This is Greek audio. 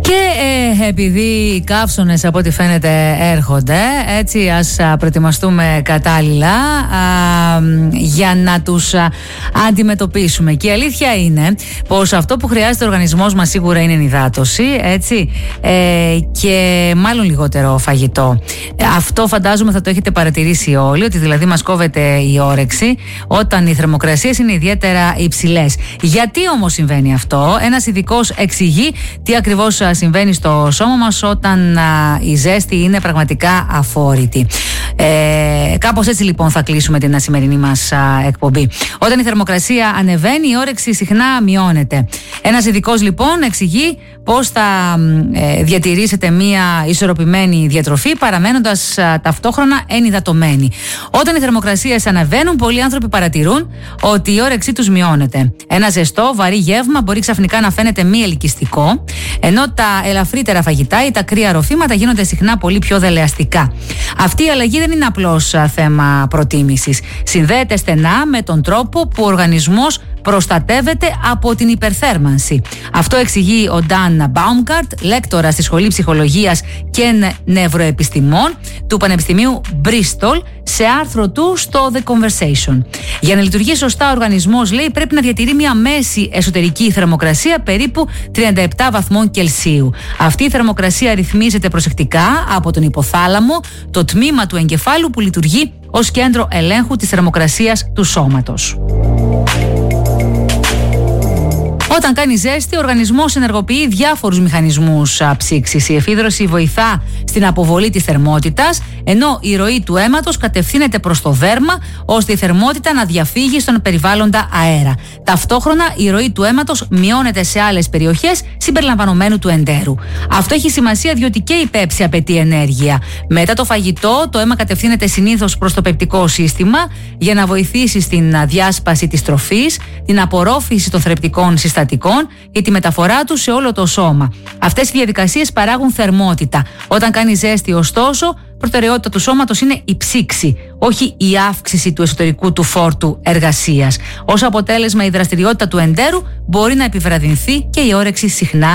Και επειδή οι καύσωνες από ό,τι φαίνεται έρχονται, έτσι ας προετοιμαστούμε κατάλληλα για να τους αντιμετωπίσουμε. Και η αλήθεια είναι πως αυτό που χρειάζεται ο οργανισμός μας σίγουρα είναι υδάτωση, έτσι, και μάλλον λιγότερο φαγητό. Αυτό φαντάζομαι θα το έχετε παρατηρήσει όλοι, ότι δηλαδή μας κόβεται η όρεξη όταν οι θερμοκρασίες είναι ιδιαίτερα υψηλές. Γιατί όμως συμβαίνει αυτό? Ένας ειδικός εξηγεί τι ακριβώς συμβαίνει στο σώμα μας όταν η ζέστη είναι πραγματικά αφόρητη. Κάπως έτσι λοιπόν θα κλείσουμε την σημερινή μας εκπομπή. Όταν η θερμοκρασία ανεβαίνει, η όρεξη συχνά μειώνεται. Ένας ειδικός λοιπόν εξηγεί πώς θα διατηρήσετε μία ισορροπημένη διατροφή παραμένοντας ταυτόχρονα ενυδατωμένοι. Όταν οι θερμοκρασίες ανεβαίνουν, πολλοί άνθρωποι παρατηρούν ότι η όρεξή τους μειώνεται. Ένα ζεστό, βαρύ γεύμα μπορεί ξαφνικά να φαίνεται μη ελκυστικό, ενώ τα ελαφρύτερα φαγητά ή τα κρύα ροφήματα γίνονται συχνά πολύ πιο δελεαστικά. Αυτή η αλλαγή δεν είναι απλώς θέμα προτίμησης. Συνδέεται στενά με τον τρόπο που ο οργανισμός προστατεύεται από την υπερθέρμανση. Αυτό εξηγεί ο Dan Baumgart, λέκτορας στη Σχολή Ψυχολογίας και Νευροεπιστημών του Πανεπιστημίου Bristol, σε άρθρο του στο The Conversation. Για να λειτουργεί σωστά ο οργανισμός, λέει, πρέπει να διατηρεί μια μέση εσωτερική θερμοκρασία περίπου 37 βαθμών Κελσίου. Αυτή η θερμοκρασία ρυθμίζεται προσεκτικά από τον υποθάλαμο, το τμήμα του εγκεφάλου που λειτουργεί ως κέντρο ελέγχου της θερμοκρασίας του σώματος. Όταν κάνει ζέστη, ο οργανισμός ενεργοποιεί διάφορους μηχανισμούς ψήξης. Η εφίδρωση βοηθά στην αποβολή της θερμότητας, ενώ η ροή του αίματος κατευθύνεται προς το δέρμα, ώστε η θερμότητα να διαφύγει στον περιβάλλοντα αέρα. Ταυτόχρονα, η ροή του αίματος μειώνεται σε άλλες περιοχές, συμπεριλαμβανομένου του εντέρου. Αυτό έχει σημασία διότι και η πέψη απαιτεί ενέργεια. Μετά το φαγητό, το αίμα κατευθύνεται συνήθως προς το πεπτικό σύστημα για να βοηθήσει στην διάσπαση της τροφής, την απορρόφηση των θρεπτικών συστατικών και τη μεταφορά του σε όλο το σώμα. Αυτές οι διαδικασίες παράγουν θερμότητα. Όταν κάνει ζέστη, ωστόσο, προτεραιότητα του σώματος είναι η ψήξη, όχι η αύξηση του εσωτερικού του φόρτου εργασίας. Ως αποτέλεσμα, η δραστηριότητα του εντέρου μπορεί να επιβραδυνθεί και η όρεξη συχνά